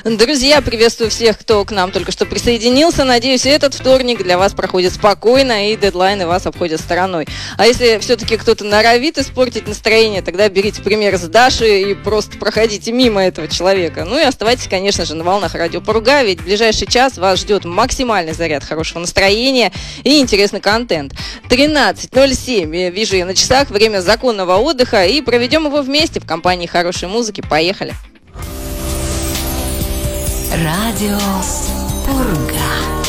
Друзья, приветствую всех, кто к нам только что присоединился. Надеюсь, этот вторник для вас проходит спокойно и дедлайны вас обходят стороной. А если все-таки кто-то норовит испортить настроение, тогда берите пример с Даши и просто проходите мимо этого человека. Ну и оставайтесь, конечно же, на волнах Радио Пурга, ведь в ближайший час вас ждет максимальный заряд хорошего настроения и интересный контент. 13:07, вижу я на часах, время законного отдыха, и проведем его вместе в компании хорошей музыки. Поехали! Радио Пурга.